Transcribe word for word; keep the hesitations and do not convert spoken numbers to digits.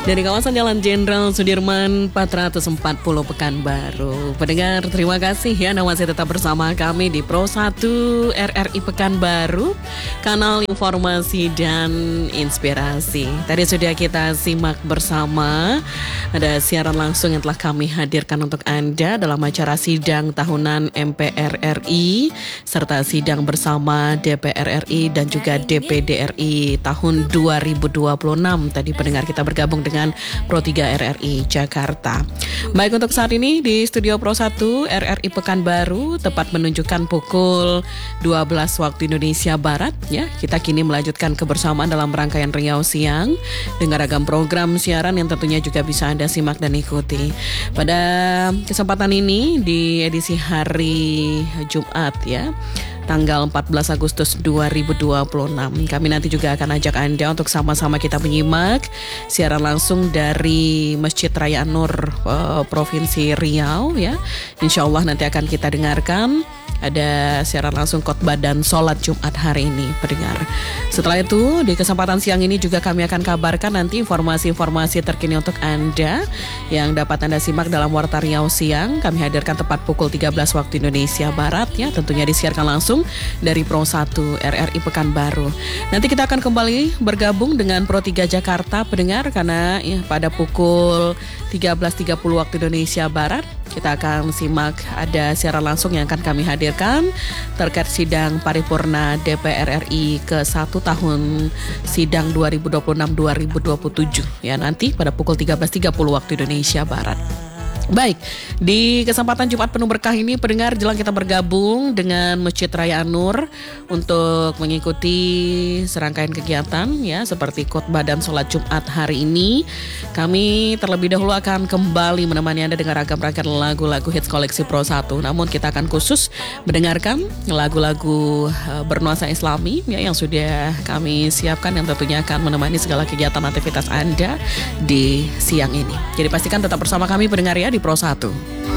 Dari kawasan Jalan Jenderal Sudirman empat ratus empat puluh Pekanbaru. Pendengar, terima kasih ya Anda masih tetap bersama kami di Pro satu R R I Pekanbaru, kanal informasi dan inspirasi. Tadi sudah kita simak bersama, ada siaran langsung yang telah kami hadirkan untuk Anda dalam acara sidang tahunan M P R R I serta sidang bersama D P R R I dan juga D P D R I tahun dua ribu dua puluh enam. Tadi pendengar kita bergabung dengan Pro tiga R R I Jakarta. Baik, untuk saat ini di studio Pro satu R R I Pekanbaru tepat menunjukkan pukul dua belas waktu Indonesia Barat ya. Kita kini melanjutkan kebersamaan dalam rangkaian Riau Siang dengan ragam program siaran yang tentunya juga bisa Anda simak dan ikuti. Pada kesempatan ini di edisi hari Jumat ya, tanggal empat belas Agustus dua ribu dua puluh enam. Kami nanti juga akan ajak Anda untuk sama-sama kita menyimak siaran langsung dari Masjid Raya An-Nur uh, Provinsi Riau ya. Insya Allah nanti akan kita dengarkan ada siaran langsung khotbah dan sholat Jumat hari ini, pendengar. Setelah itu di kesempatan siang ini juga kami akan kabarkan nanti informasi-informasi terkini untuk Anda yang dapat Anda simak dalam Warta Riau Siang. Kami hadirkan tepat pukul tiga belas waktu Indonesia Barat ya, tentunya disiarkan langsung dari Pro satu R R I Pekanbaru. Nanti kita akan kembali bergabung dengan Pro tiga Jakarta, pendengar, karena ya, pada pukul tiga belas tiga puluh waktu Indonesia Barat kita akan simak ada siaran langsung yang akan kami hadirkan terkait sidang paripurna D P R R I ke satu tahun sidang dua ribu dua puluh enam dua ribu dua puluh tujuh ya, nanti pada pukul tiga belas tiga puluh waktu Indonesia Barat. Baik, di kesempatan Jumat penuh berkah ini, pendengar, jelang kita bergabung dengan Masjid Raya An-Nur untuk mengikuti serangkaian kegiatan ya, seperti khotbah dan sholat Jumat hari ini. Kami terlebih dahulu akan kembali menemani Anda dengan ragam-ragam lagu-lagu hits koleksi Pro satu. Namun kita akan khusus mendengarkan lagu-lagu bernuansa Islami ya, yang sudah kami siapkan, yang tentunya akan menemani segala kegiatan aktivitas Anda di siang ini. Jadi pastikan tetap bersama kami, pendengar ya, di Pro satu.